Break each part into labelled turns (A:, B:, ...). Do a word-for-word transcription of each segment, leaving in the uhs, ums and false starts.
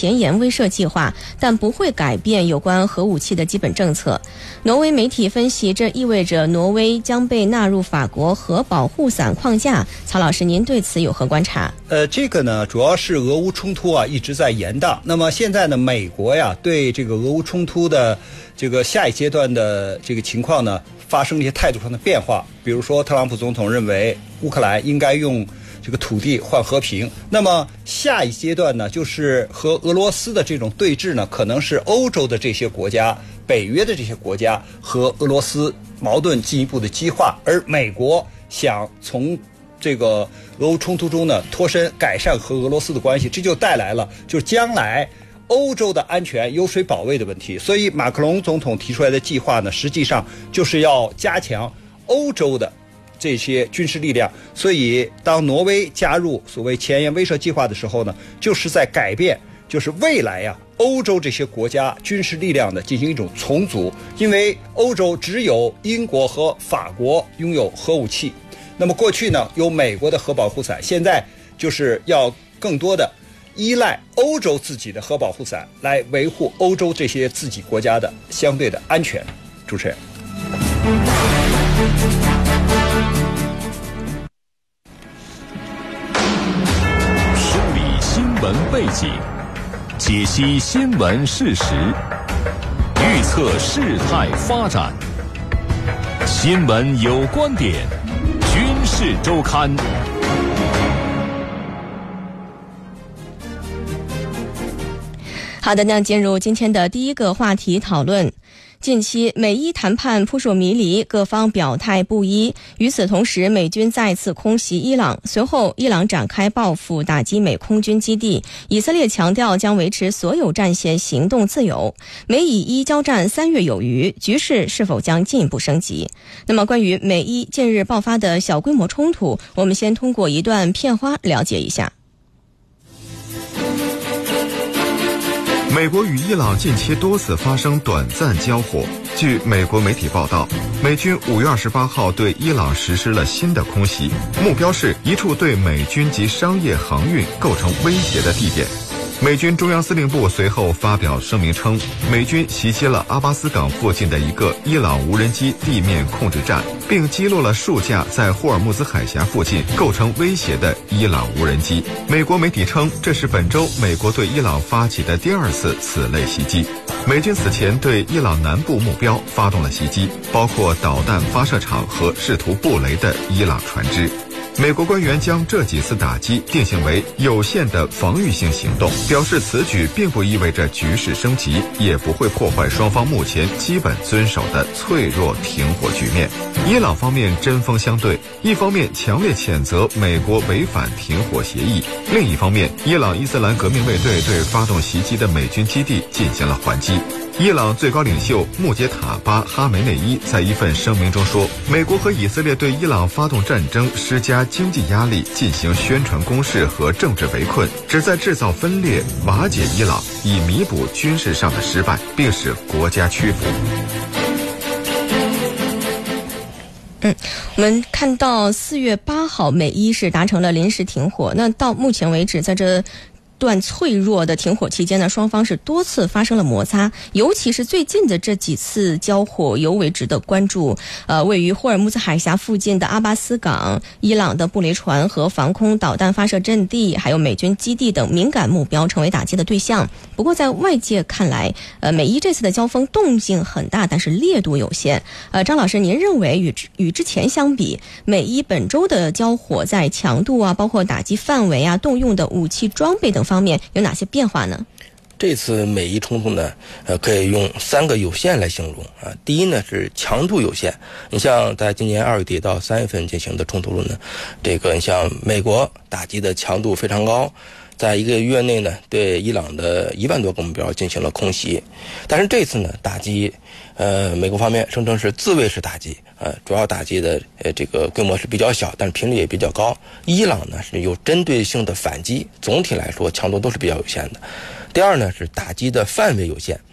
A: 前沿威慑计划，但不会改变有关核武器的基本政策。挪威媒体分析，这意味着挪威将被纳入法国核保护伞框架。曹老师，您对此有何观察？
B: 呃，这个呢，主要是俄乌冲突啊一直在延宕。那么现在呢，美国呀对这个俄乌冲突的这个下一阶段的这个情况呢，发生一些态度上的变化。比如说，特朗普总统认为乌克兰应该用这个土地换和平。那么下一阶段呢，就是和俄罗斯的这种对峙呢，可能是欧洲的这些国家、北约的这些国家和俄罗斯矛盾进一步的激化，而美国想从这个俄乌冲突中呢脱身，改善和俄罗斯的关系，这就带来了就是将来欧洲的安全由谁保卫的问题。所以马克龙总统提出来的计划呢，实际上就是要加强欧洲的这些军事力量。所以当挪威加入所谓前沿威慑计划的时候呢，就是在改变，就是未来呀、啊、欧洲这些国家军事力量的进行一种重组。因为欧洲只有英国和法国拥有核武器，那么过去呢有美国的核保护伞，现在就是要更多的依赖欧洲自己的核保护伞来维护欧洲这些自己国家的相对的安全。主持人，
C: 梳理新闻背景，解析新闻事实，预测事态发展。新闻有观点，军事周刊。
A: 好的，那进入今天的第一个话题讨论。近期美伊谈判扑朔迷离，各方表态不一。与此同时，美军再次空袭伊朗，随后伊朗展开报复，打击美空军基地。以色列强调将维持所有战线行动自由。美以伊交战三月有余，局势是否将进一步升级？那么关于美伊近日爆发的小规模冲突，我们先通过一段片花了解一下。
D: 美国与伊朗近期多次发生短暂交火。据美国媒体报道，美军五月二十八号对伊朗实施了新的空袭，目标是一处对美军及商业航运构成威胁的地点。美军中央司令部随后发表声明称，美军袭击了阿巴斯港附近的一个伊朗无人机地面控制站，并击落了数架在霍尔木兹海峡附近构成威胁的伊朗无人机。美国媒体称，这是本周美国对伊朗发起的第二次此类袭击。美军此前对伊朗南部目标发动了袭击，包括导弹发射场和试图布雷的伊朗船只。美国官员将这几次打击定性为有限的防御性行动，表示此举并不意味着局势升级，也不会破坏双方目前基本遵守的脆弱停火局面。伊朗方面针锋相对，一方面强烈谴责美国违反停火协议，另一方面，伊朗伊斯兰革命卫队对发动袭击的美军基地进行了还击。伊朗最高领袖穆杰塔巴哈梅内伊在一份声明中说，美国和以色列对伊朗发动战争施加经济压力，进行宣传攻势和政治围困，旨在制造分裂，瓦解伊朗，以弥补军事上的失败，并使国家屈服。
A: 嗯，我们看到四月八号美伊是达成了临时停火，那到目前为止，在这段脆弱的停火期间呢，双方是多次发生了摩擦，尤其是最近的这几次交火尤为值得关注。呃，位于霍尔木兹海峡附近的阿巴斯港、伊朗的布雷船和防空导弹发射阵地，还有美军基地等敏感目标成为打击的对象。不过在外界看来，呃，美伊这次的交锋动静很大，但是烈度有限。呃，张老师，您认为与与之前相比，美伊本周的交火在强度啊，包括打击范围啊、动用的武器装备等方面有哪些变化呢？
E: 这次美伊冲突呢，呃，可以用三个有限来形容啊。第一呢是强度有限，你像在今年二月底到三月份进行的冲突中呢，这个你像美国打击的强度非常高，在一个月内呢对伊朗的一万多个目标进行了空袭，但是这次呢打击，呃，美国方面声称是自卫式打击，呃，主要打击的呃这个规模是比较小，但是频率也比较高。伊朗呢是有针对性的反击，总体来说强度都是比较有限的。第二呢是打击的范围有限，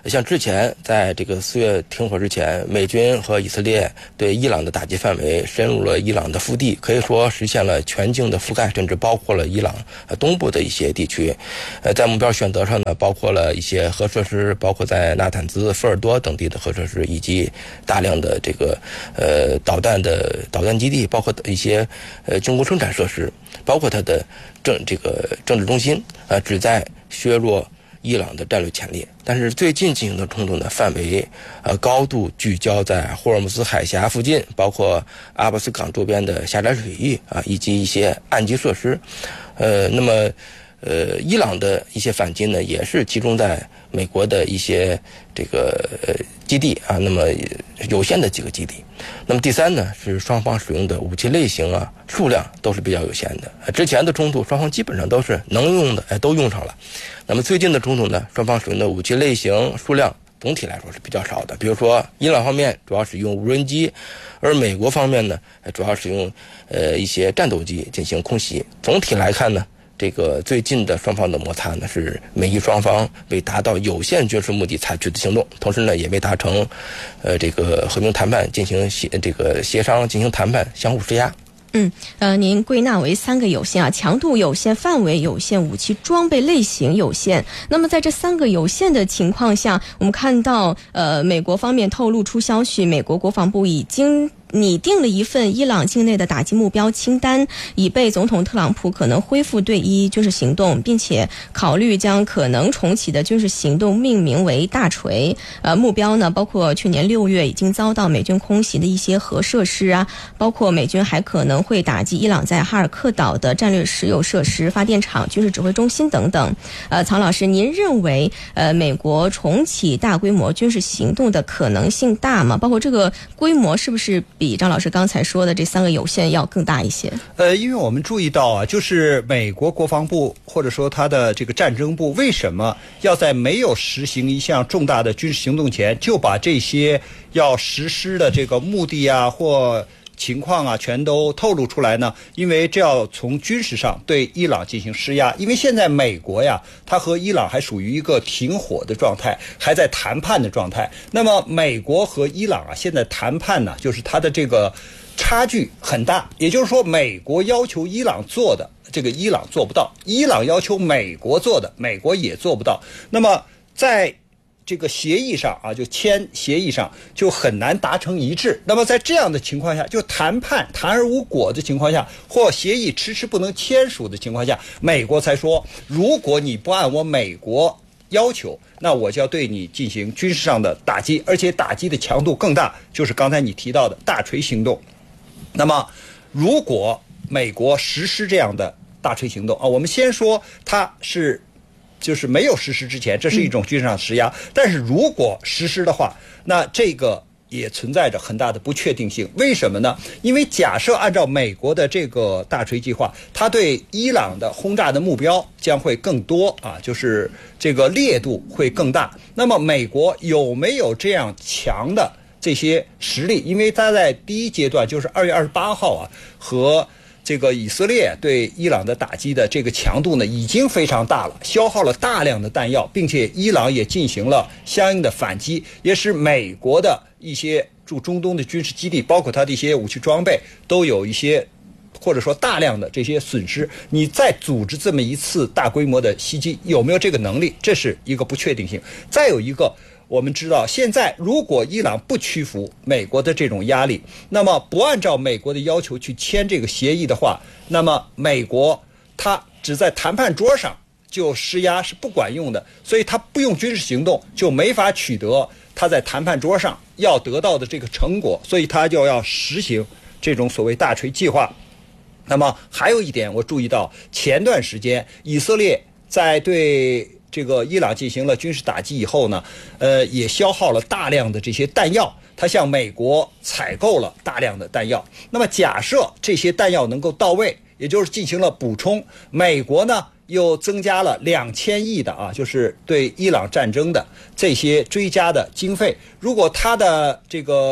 E: 像之前在这个四月停火之前，美军和以色列对伊朗的打击范围深入了伊朗的腹地，可以说实现了全境的覆盖，甚至包括了伊朗东部的一些地区。呃，在目标选择上呢，包括了一些核设施，包括在纳坦兹、福尔多等地的核设施，以及大量的这个呃导弹的导弹基地，包括一些呃军工生产设施，包括它的政这个政治中心，呃，旨在削弱伊朗的战略潜力。但是最近进行的冲突呢，范围呃高度聚焦在霍尔木兹海峡附近，包括阿巴斯港周边的狭窄水域啊，以及一些岸基设施。呃，那么呃，伊朗的一些反击呢，也是集中在美国的一些这个呃基地啊，那么有限的几个基地。那么第三呢，是双方使用的武器类型啊、数量都是比较有限的。呃、之前的冲突，双方基本上都是能用的，哎，都用上了。那么最近的冲突呢，双方使用的武器类型、数量总体来说是比较少的。比如说，伊朗方面主要使用无人机，而美国方面呢，主要使用呃一些战斗机进行空袭。总体来看呢，这个最近的双方的摩擦呢，是美伊双方为达到有限军事目的采取的行动，同时呢，也未达成呃这个和平谈判进行协这个协商进行谈判，相互施压。
A: 嗯，呃，您归纳为三个有限啊，强度有限、范围有限、武器装备类型有限。那么在这三个有限的情况下，我们看到，呃，美国方面透露出消息，美国国防部已经拟定了一份伊朗境内的打击目标清单，以备总统特朗普可能恢复对伊军事行动，并且考虑将可能重启的军事行动命名为大锤。呃，目标呢，包括去年六月已经遭到美军空袭的一些核设施啊，包括美军还可能会打击伊朗在哈尔克岛的战略石油设施、发电厂、军事指挥中心等等。呃，曹老师，您认为呃美国重启大规模军事行动的可能性大吗？包括这个规模是不是比张老师刚才说的这三个有限要更大一些？
B: 呃，因为我们注意到啊，就是美国国防部或者说他的这个战争部为什么要在没有实行一项重大的军事行动前，就把这些要实施的这个目的啊或情况啊全都透露出来呢？因为这要从军事上对伊朗进行施压。因为现在美国呀，它和伊朗还属于一个停火的状态，还在谈判的状态。那么美国和伊朗啊，现在谈判呢，就是它的这个差距很大。也就是说，美国要求伊朗做的，这个伊朗做不到；伊朗要求美国做的，美国也做不到。那么在这个协议上啊，就签协议上就很难达成一致。那么在这样的情况下，就谈判谈而无果的情况下，或协议迟迟不能签署的情况下，美国才说，如果你不按我美国要求，那我就要对你进行军事上的打击，而且打击的强度更大，就是刚才你提到的大锤行动。那么如果美国实施这样的大锤行动啊，我们先说它是就是没有实施之前，这是一种军事上施压。但是如果实施的话，那这个也存在着很大的不确定性。为什么呢？因为假设按照美国的这个大锤计划，它对伊朗的轰炸的目标将会更多啊，就是这个烈度会更大。那么美国有没有这样强的这些实力？因为它在第一阶段，就是二月二十八号啊，和这个以色列对伊朗的打击的这个强度呢，已经非常大了，消耗了大量的弹药，并且伊朗也进行了相应的反击，也使美国的一些驻中东的军事基地，包括它的一些武器装备，都有一些或者说大量的这些损失。你再组织这么一次大规模的袭击，有没有这个能力？这是一个不确定性。再有一个，我们知道，现在如果伊朗不屈服美国的这种压力，那么不按照美国的要求去签这个协议的话，那么美国它只在谈判桌上就施压是不管用的，所以它不用军事行动就没法取得它在谈判桌上要得到的这个成果，所以它就要实行这种所谓大锤计划。那么还有一点，我注意到前段时间以色列在对这个伊朗进行了军事打击以后呢，呃，也消耗了大量的这些弹药，他向美国采购了大量的弹药。那么假设这些弹药能够到位，也就是进行了补充，美国呢又增加了两千亿的啊，就是对伊朗战争的这些追加的经费。如果他的这个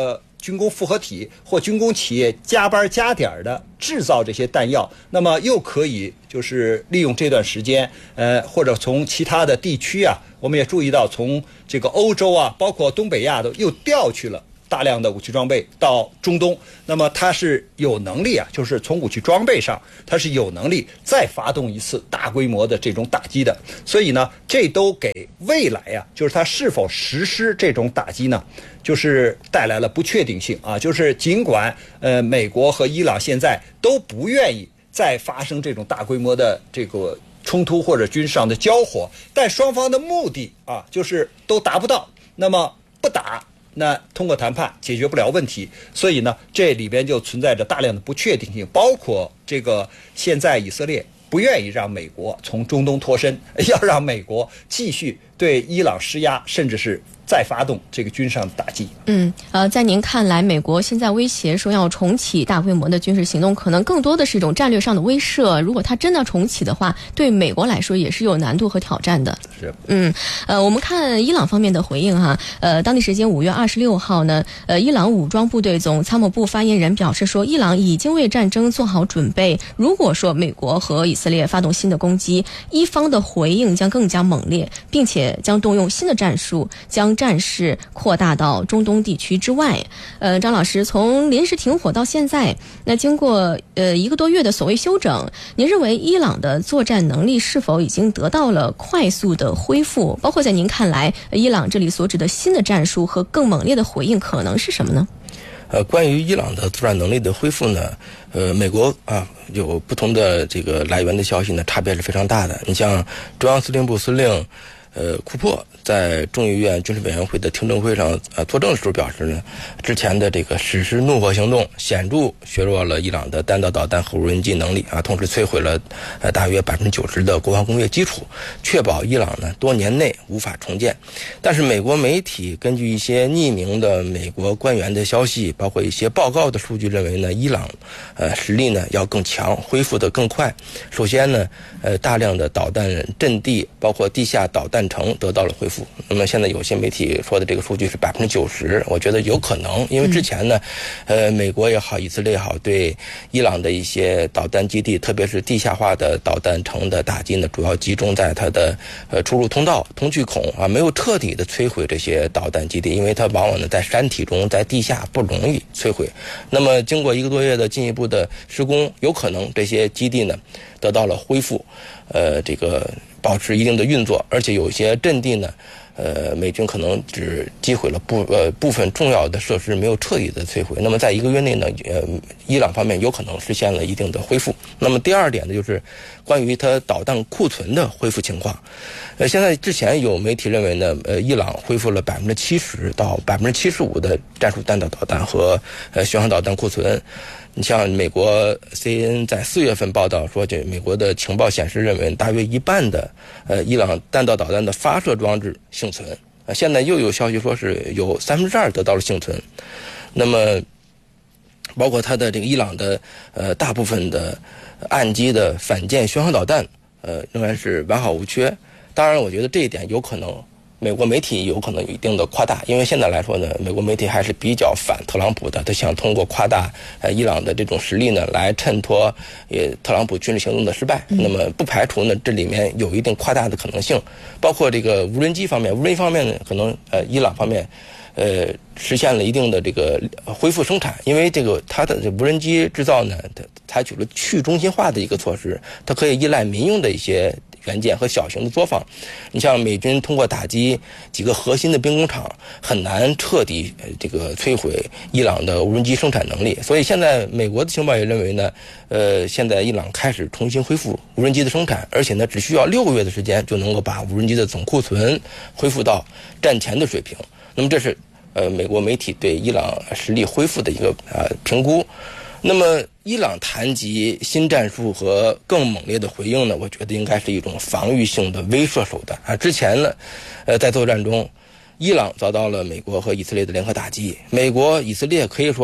B: 军工复合体或军工企业加班加点的制造这些弹药，那么又可以就是利用这段时间，呃，或者从其他的地区啊，我们也注意到从这个欧洲啊，包括东北亚都又调去了大量的武器装备到中东，那么它是有能力啊，就是从武器装备上，它是有能力再发动一次大规模的这种打击的。所以呢，这都给未来啊，就是它是否实施这种打击呢，就是带来了不确定性啊。就是尽管呃美国和伊朗现在都不愿意再发生这种大规模的这个冲突或者军事上的交火，但双方的目的啊，就是都达不到。那么不打，那通过谈判解决不了问题，所以呢，这里边就存在着大量的不确定性，包括这个现在以色列不愿意让美国从中东脱身，要让美国继续对伊朗施压，甚至是再发动这个军事上的打击。
A: 嗯，呃，在您看来，美国现在威胁说要重启大规模的军事行动，可能更多的是一种战略上的威慑。如果它真的重启的话，对美国来说也是有难度和挑战的。
B: 是，
A: 嗯，呃，我们看伊朗方面的回应哈，呃，当地时间五月二十六号呢，呃，伊朗武装部队总参谋部发言人表示说，伊朗已经为战争做好准备。如果说美国和以色列发动新的攻击，伊方的回应将更加猛烈，并且将动用新的战术，将战事扩大到中东地区之外。呃，张老师，从临时停火到现在，那经过呃一个多月的所谓休整，您认为伊朗的作战能力是否已经得到了快速的恢复？包括在您看来，伊朗这里所指的新的战术和更猛烈的回应可能是什么呢？
E: 呃，关于伊朗的作战能力的恢复呢，呃，美国啊有不同的这个来源的消息呢，差别是非常大的。你像中央司令部司令呃库珀在众议院军事委员会的听证会上呃作证的时候表示呢，之前的这个实施怒火行动显著削弱了伊朗的弹道导弹和无人机能力啊，同时摧毁了呃大约百分之九十的国防工业基础，确保伊朗呢多年内无法重建。但是美国媒体根据一些匿名的美国官员的消息，包括一些报告的数据认为呢，伊朗呃实力呢要更强，恢复得更快。首先呢，呃大量的导弹阵地，包括地下导弹城得到了恢复。那么现在有些媒体说的这个数据是百分之九十，我觉得有可能，因为之前呢，呃，美国也好，以色列也好，对伊朗的一些导弹基地，特别是地下化的导弹城的打击呢，主要集中在它的呃出入通道、通气孔啊，没有彻底的摧毁这些导弹基地，因为它往往呢在山体中，在地下不容易摧毁。那么经过一个多月的进一步的施工，有可能这些基地呢得到了恢复，呃，这个保持一定的运作，而且有些阵地呢，呃，美军可能只击毁了部呃部分重要的设施，没有彻底的摧毁。那么在一个月内呢，呃，伊朗方面有可能实现了一定的恢复。那么第二点呢，就是关于它导弹库存的恢复情况。呃，现在之前有媒体认为呢，呃，伊朗恢复了百分之七十到百分之七十五的战术弹道导弹和呃巡航导弹库存。你像美国 C N N 在四月份报道说，这美国的情报显示认为，大约一半的呃伊朗弹道导弹的发射装置幸存。啊，现在又有消息说是有三分之二得到了幸存。那么，包括它的这个伊朗的呃大部分的岸基的反舰巡航导弹，呃仍然是完好无缺。当然，我觉得这一点有可能。美国媒体有可能有一定的夸大，因为现在来说呢，美国媒体还是比较反特朗普的，他想通过夸大呃伊朗的这种实力呢，来衬托呃特朗普军事行动的失败。那么不排除呢，这里面有一定夸大的可能性，包括这个无人机方面，无人机方面呢，可能呃伊朗方面呃实现了一定的这个恢复生产，因为这个它的无人机制造呢，它采取了去中心化的一个措施，它可以依赖民用的一些元件和小型的作坊。你像美军通过打击几个核心的兵工厂，很难彻底这个摧毁伊朗的无人机生产能力。所以现在美国的情报也认为呢，呃，现在伊朗开始重新恢复无人机的生产，而且呢，只需要六个月的时间就能够把无人机的总库存恢复到战前的水平。那么这是呃美国媒体对伊朗实力恢复的一个呃评估。那么伊朗谈及新战术和更猛烈的回应呢，我觉得应该是一种防御性的威慑手段啊。之前呢，呃，在作战中，伊朗遭到了美国和以色列的联合打击，美国、以色列可以说是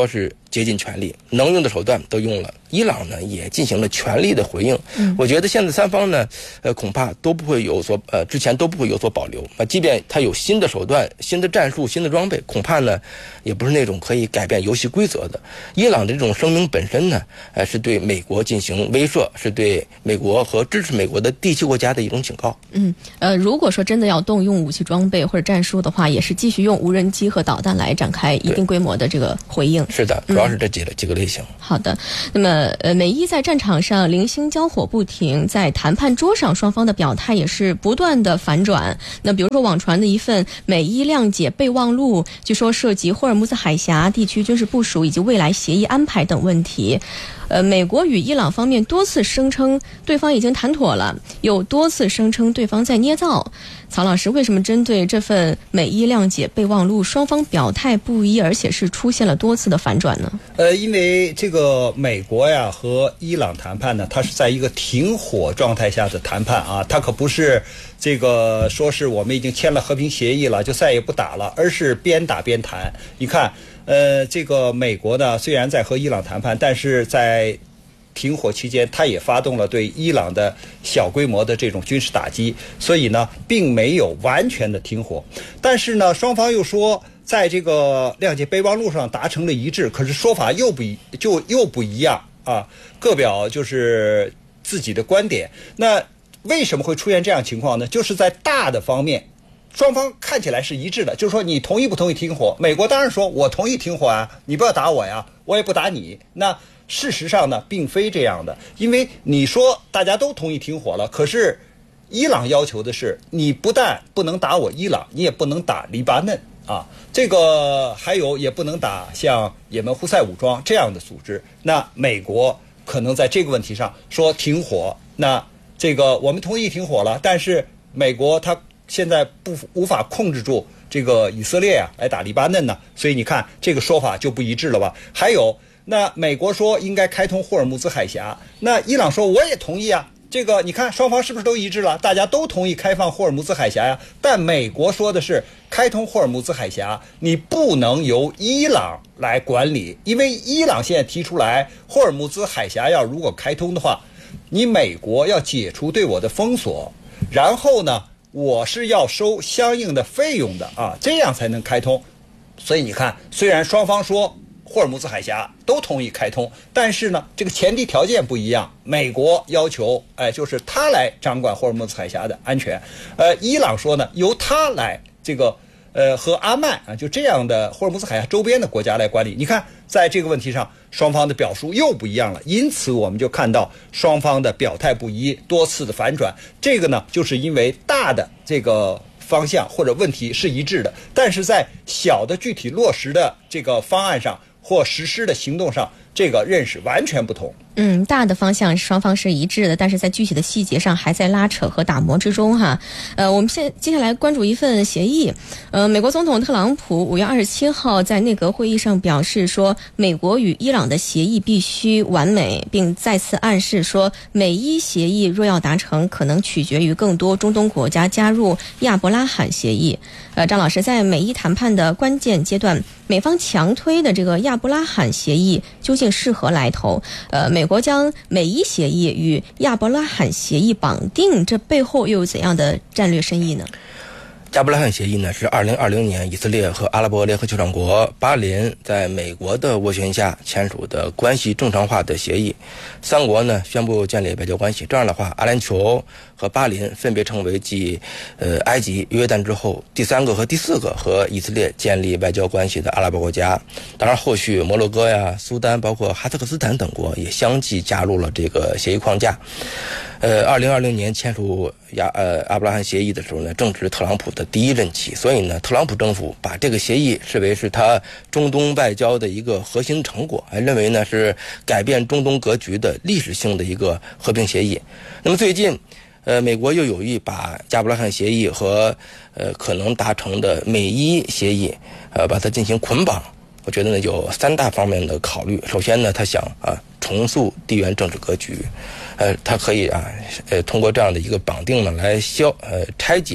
E: 竭尽全力，能用的手段都用了。伊朗呢也进行了全力的回应。
A: 嗯，
E: 我觉得现在三方呢，呃，恐怕都不会有所呃，之前都不会有所保留啊。即便他有新的手段、新的战术、新的装备，恐怕呢，也不是那种可以改变游戏规则的。伊朗的这种声明本身呢，呃，是对美国进行威慑，是对美国和支持美国的地区国家的一种警告。
A: 嗯，呃，如果说真的要动用武器装备或者战术的话，也是继续用无人机和导弹来展开一定规模的这个回应。
E: 是的，主要是这几个、嗯、几个类型。
A: 好的，那么呃，美伊在战场上零星交火不停，在谈判桌上双方的表态也是不断的反转。那比如说网传的一份美伊谅解备忘录，据说涉及霍尔木兹海峡地区军事部署以及未来协议安排等问题。呃，美国与伊朗方面多次声称对方已经谈妥了，又多次声称对方在捏造。曹老师，为什么针对这份美伊谅解备忘录，双方表态不一，而且是出现了多次的反转呢？
B: 呃，因为这个美国呀和伊朗谈判呢，它是在一个停火状态下的谈判啊，它可不是这个说是我们已经签了和平协议了，就再也不打了，而是边打边谈。你看。呃，这个美国呢，虽然在和伊朗谈判，但是在停火期间，他也发动了对伊朗的小规模的这种军事打击，所以呢，并没有完全的停火。但是呢，双方又说，在这个谅解备忘录上达成了一致，可是说法又不一，就又不一样啊，各表就是自己的观点。那为什么会出现这样情况呢？就是在大的方面。双方看起来是一致的，就是说你同意不同意停火？美国当然说我同意停火啊，你不要打我呀，我也不打你。那事实上呢，并非这样的，因为你说大家都同意停火了，可是伊朗要求的是，你不但不能打我伊朗，你也不能打黎巴嫩啊，这个还有也不能打像也门胡塞武装这样的组织。那美国可能在这个问题上说停火，那这个我们同意停火了，但是美国它现在不无法控制住这个以色列啊，来打黎巴嫩呢，所以你看这个说法就不一致了吧？还有，那美国说应该开通霍尔木兹海峡，那伊朗说我也同意啊。这个你看双方是不是都一致了？大家都同意开放霍尔木兹海峡呀。但美国说的是开通霍尔木兹海峡，你不能由伊朗来管理，因为伊朗现在提出来，霍尔木兹海峡要如果开通的话，你美国要解除对我的封锁，然后呢？我是要收相应的费用的啊，这样才能开通。所以你看，虽然双方说霍尔木兹海峡都同意开通，但是呢，这个前提条件不一样。美国要求，哎，就是他来掌管霍尔木兹海峡的安全，呃，伊朗说呢，由他来这个呃和阿曼啊，就这样的霍尔木兹海峡周边的国家来管理。你看，在这个问题上，双方的表述又不一样了，因此我们就看到双方的表态不一，多次的反转。这个呢，就是因为大的这个方向或者问题是一致的，但是在小的具体落实的这个方案上或实施的行动上，这个认识完全不同。
A: 嗯，大的方向双方是一致的，但是在具体的细节上还在拉扯和打磨之中哈。呃，我们现接下来关注一份协议。呃，美国总统特朗普五月二十七号在内阁会议上表示说，美国与伊朗的协议必须完美，并再次暗示说，美伊协议若要达成，可能取决于更多中东国家加入亚伯拉罕协议。呃，张老师，在美伊谈判的关键阶段，美方强推的这个亚伯拉罕协议究竟是何来头？呃，美国将美伊协议与亚伯拉罕协议绑定，这背后又有怎样的战略深意呢？
E: 亚伯拉罕协议呢，是二零二零年以色列和阿拉伯联合酋长国巴林在美国的斡旋下签署的关系正常化的协议。三国呢宣布建立外交关系，这样的话，阿联酋和巴林分别成为继呃埃及、约旦之后第三个和第四个和以色列建立外交关系的阿拉伯国家。当然，后续摩洛哥呀、苏丹，包括哈萨克斯坦等国也相继加入了这个协议框架。呃，二零二零年签署亚呃阿伯拉罕协议的时候呢，正值特朗普的第一任期，所以呢，特朗普政府把这个协议视为是他中东外交的一个核心成果，还认为呢是改变中东格局的历史性的一个和平协议。那么最近，呃，美国又有意把亚伯拉罕协议和呃可能达成的美伊协议，呃，把它进行捆绑。我觉得呢有三大方面的考虑。首先呢，他想啊重塑地缘政治格局，呃，他可以啊呃通过这样的一个绑定呢来消呃拆解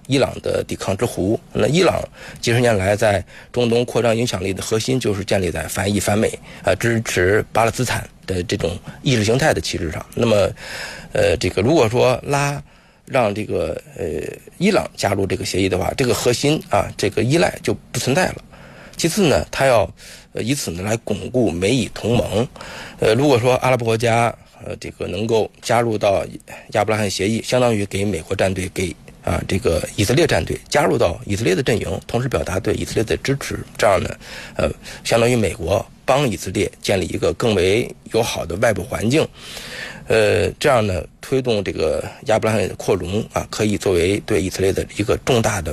E: 伊朗的抵抗之湖。那伊朗几十年来在中东扩张影响力的核心就是建立在反伊反美啊、呃，支持巴勒斯坦的这种意识形态的旗帜上。那么，呃，这个如果说拉让这个呃伊朗加入这个协议的话，这个核心啊，这个依赖就不存在了。其次呢，他要呃以此呢来巩固美以同盟。呃，如果说阿拉伯国家呃这个能够加入到亚伯拉罕协议，相当于给美国战队给啊这个以色列战队加入到以色列的阵营，同时表达对以色列的支持，这样呢呃相当于美国帮以色列建立一个更为友好的外部环境。呃，这样呢，推动这个亚伯拉罕扩容啊，可以作为对以色列的一个重大的